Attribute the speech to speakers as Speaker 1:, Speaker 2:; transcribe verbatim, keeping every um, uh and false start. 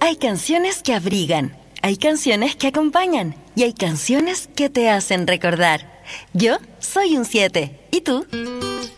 Speaker 1: Hay canciones que abrigan, hay canciones que acompañan y hay canciones que te hacen recordar. Yo soy un siete. ¿Y tú?